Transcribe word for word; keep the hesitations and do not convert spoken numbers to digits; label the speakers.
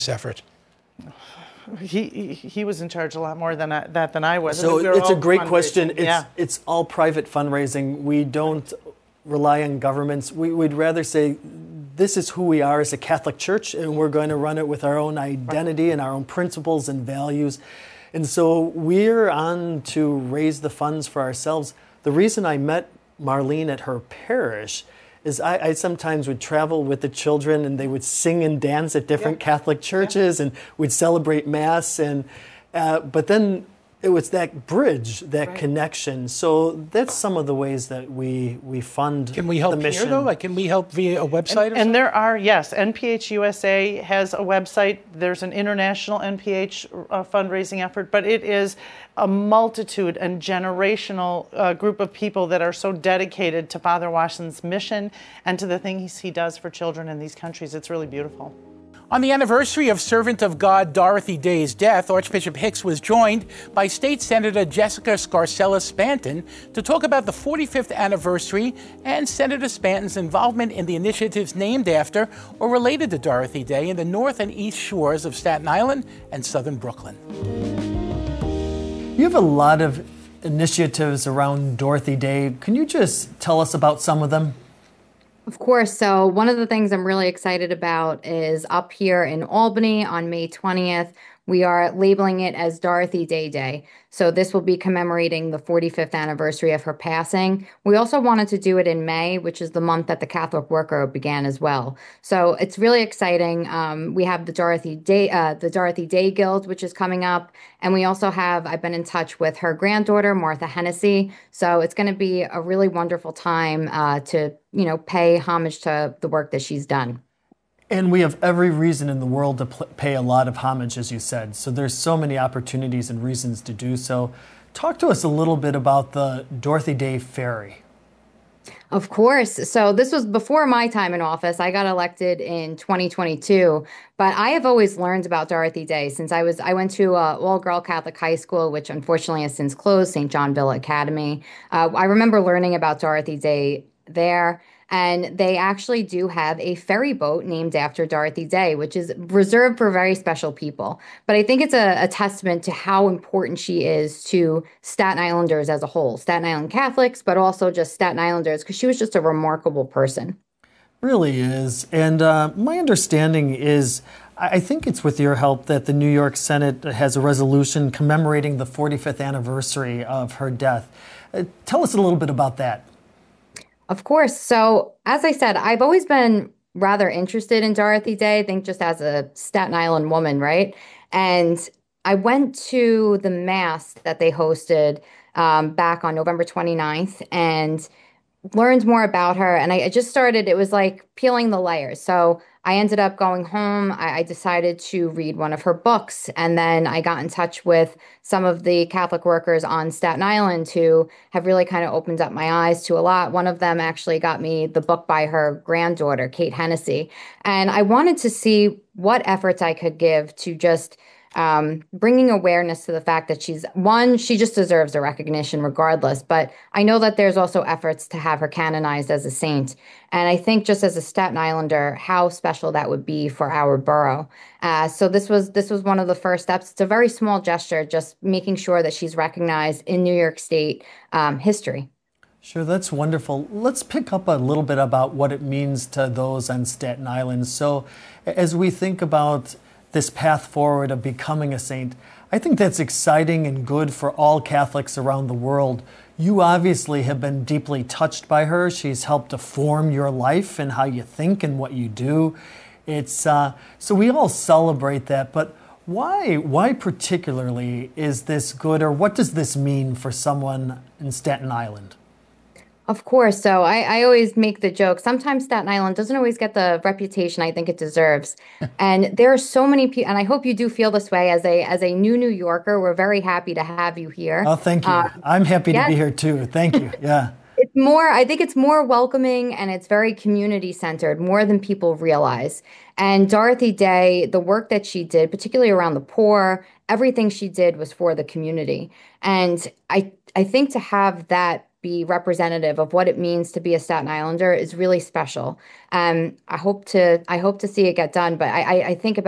Speaker 1: effort?
Speaker 2: He, he he was in charge a lot more than I, that than I was.
Speaker 3: So
Speaker 2: we
Speaker 3: it's a great question. It's
Speaker 2: yeah.
Speaker 3: it's all private fundraising. We don't rely on governments. We, we'd rather say this is who we are as a Catholic Church, and we're going to run it with our own identity right. and our own principles and values. And so we're on to raise the funds for ourselves. The reason I met Marlene at her parish is I, I sometimes would travel with the children, and they would sing and dance at different yeah. Catholic churches, yeah. and we'd celebrate Mass. And uh, but then it was that bridge, that right. connection. So that's some of the ways that we we fund.
Speaker 1: Can we help
Speaker 3: the mission.
Speaker 1: here though? Like, can we help via a website?
Speaker 2: And,
Speaker 1: or
Speaker 2: and there are yes, N P H U S A has a website. There's an international N P H uh, fundraising effort, but it is a multitude and generational uh, group of people that are so dedicated to Father Wassion's mission and to the things he does for children in these countries. It's really beautiful.
Speaker 1: On the anniversary of Servant of God Dorothy Day's death, Archbishop Hicks was joined by State Senator Jessica Scarcella Spanton to talk about the forty-fifth anniversary and Senator Spanton's involvement in the initiatives named after or related to Dorothy Day in the north and east shores of Staten Island and southern Brooklyn.
Speaker 3: You have a lot of initiatives around Dorothy Day. Can you just tell us about some of them?
Speaker 4: Of course. So one of the things I'm really excited about is up here in Albany on May twentieth, we are labeling it as Dorothy Day Day. So this will be commemorating the forty-fifth anniversary of her passing. We also wanted to do it in May, which is the month that the Catholic Worker began as well. So it's really exciting. Um, we have the Dorothy Day, uh, the Dorothy Day Guild, which is coming up. And we also have, I've been in touch with her granddaughter, Martha Hennessy. So it's going to be a really wonderful time uh, to, you know, pay homage to the work that she's done.
Speaker 3: And we have every reason in the world to pl- pay a lot of homage, as you said. So there's so many opportunities and reasons to do so. Talk to us a little bit about the Dorothy Day Ferry.
Speaker 4: Of course. So this was before my time in office. I got elected in twenty twenty-two, but I have always learned about Dorothy Day since I was I went to a all-girl Catholic high school, which unfortunately has since closed, Saint John Villa Academy. Uh, I remember learning about Dorothy Day there. And they actually do have a ferry boat named after Dorothy Day, which is reserved for very special people. But I think it's a, a testament to how important she is to Staten Islanders as a whole, Staten Island Catholics, but also just Staten Islanders, because she was just a remarkable person.
Speaker 3: Really is. And uh, my understanding is, I think it's with your help that the New York Senate has a resolution commemorating the forty-fifth anniversary of her death. Uh, tell us a little bit about that.
Speaker 4: Of course. So, as I said, I've always been rather interested in Dorothy Day, I think just as a Staten Island woman, right? And I went to the Mass that they hosted um, back on November twenty-ninth and learned more about her. And I, I just started, it was like peeling the layers. So I ended up going home. I, I decided to read one of her books. And then I got in touch with some of the Catholic workers on Staten Island who have really kind of opened up my eyes to a lot. One of them actually got me the book by her granddaughter, Kate Hennessy. And I wanted to see what efforts I could give to just um, bringing awareness to the fact that she's, one, she just deserves a recognition regardless. But I know that there's also efforts to have her canonized as a saint. And I think just as a Staten Islander, how special that would be for our borough. Uh, so this was this was one of the first steps. It's a very small gesture, just making sure that she's recognized in New York State um, history.
Speaker 3: Sure, that's wonderful. Let's pick up a little bit about what it means to those on Staten Island. So as we think about this path forward of becoming a saint, I think that's exciting and good for all Catholics around the world. You obviously have been deeply touched by her. She's helped to form your life and how you think and what you do. It's uh, so we all celebrate that, but why, why particularly is this good, or what does this mean for someone in Staten Island?
Speaker 4: Of course. So I, I always make the joke. Sometimes Staten Island doesn't always get the reputation I think it deserves. And there are so many people, and I hope you do feel this way as a as a new New Yorker. We're very happy to have you here.
Speaker 3: Oh, thank you. Um, I'm happy yes. to be here too. Thank you. Yeah.
Speaker 4: It's more, I think it's more welcoming and it's very community centered, more than people realize. And Dorothy Day, the work that she did, particularly around the poor, everything she did was for the community. And I I think to have that be representative of what it means to be a Staten Islander is really special. Um, I hope to I hope to see it get done, but I, I, I think about